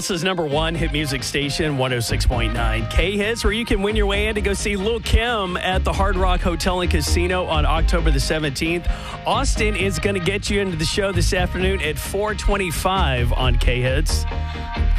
Tulsa's #1 hit music station, 106.9 K-Hits, where you can win your way in to go see Lil' Kim at the Hard Rock Hotel and Casino on October the 17th. Austin is going to get you into the show this afternoon at 4:25 on K-Hits.